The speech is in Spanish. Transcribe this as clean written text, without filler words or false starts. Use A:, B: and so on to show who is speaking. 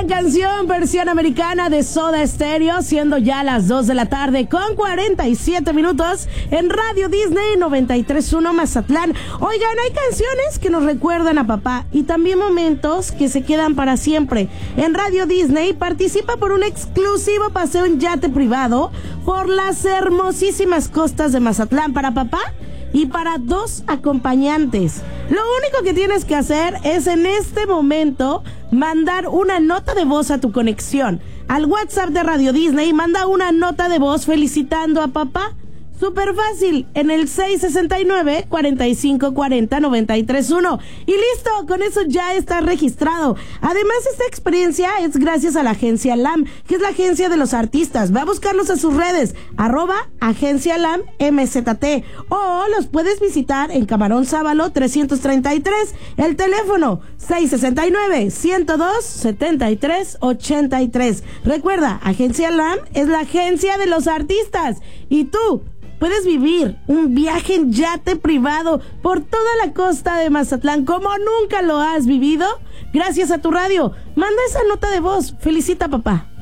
A: gran canción, versión americana de Soda Stereo, siendo ya las 2 de la tarde con 47 minutos en Radio Disney 93.1 Mazatlán. Oigan, hay canciones que nos recuerdan a papá y también momentos que se quedan para siempre. En Radio Disney participa por un exclusivo paseo en yate privado por las hermosísimas costas de Mazatlán para papá y para 2 acompañantes. Lo único que tienes que hacer es en este momento mandar una nota de voz a tu conexión. Al WhatsApp de Radio Disney manda una nota de voz felicitando a papá. Súper fácil, en el 669-4540-931. Y listo, con eso ya está registrado. Además, esta experiencia es gracias a la agencia LAM, que es la agencia de los artistas. Ve a buscarlos a sus redes, @agencia LAM MZT. O los puedes visitar en Camarón Sábalo 333. El teléfono 669-102-7383. Recuerda, agencia LAM es la agencia de los artistas. Y tú puedes vivir un viaje en yate privado por toda la costa de Mazatlán como nunca lo has vivido gracias a tu radio. Manda esa nota de voz. Felicita a papá.